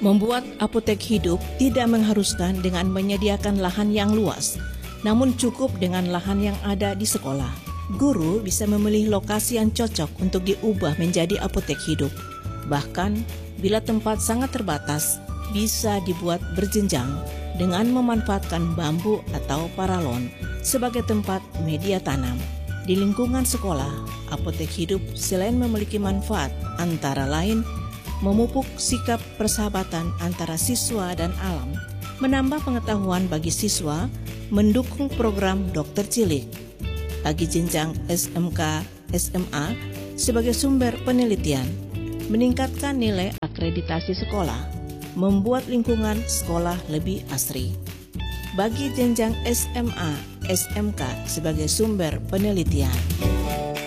Membuat apotek hidup tidak mengharuskan dengan menyediakan lahan yang luas, namun cukup dengan lahan yang ada di sekolah. Guru bisa memilih lokasi yang cocok untuk diubah menjadi apotek hidup. Bahkan, bila tempat sangat terbatas, bisa dibuat berjenjang dengan memanfaatkan bambu atau paralon sebagai tempat media tanam. Di lingkungan sekolah, apotek hidup selain memiliki manfaat antara lain memupuk sikap persahabatan antara siswa dan alam, menambah pengetahuan bagi siswa, mendukung program dokter cilik bagi jenjang SMK, SMA sebagai sumber penelitian, meningkatkan nilai akreditasi sekolah, membuat lingkungan sekolah lebih asri. Bagi jenjang SMA, SMK sebagai sumber penelitian.